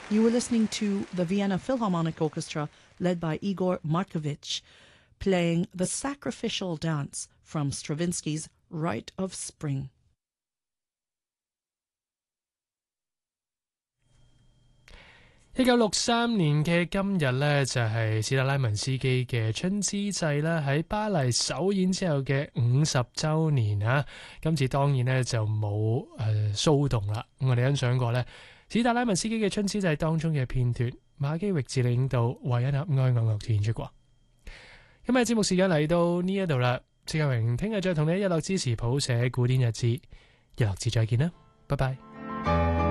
You were listening to the Vienna Philharmonic Orchestra, led by Igor Markovich, playing The Sacrificial Dance from Stravinsky's Rite of Spring. 1963年嘅今日呢，就係史特拉文斯基嘅春之祭啦，喺巴黎首演之後嘅50週年啊！今次當然呢，就冇騷動啦。我哋欣賞過呢史特拉文斯基嘅春之祭當中嘅片段，馬基域治領導維也納愛樂樂團演出過。今日節目時間嚟到呢一度啦，謝家榮聽日再同你一樂支持譜寫古典日誌，一樂誌再見啦，拜拜。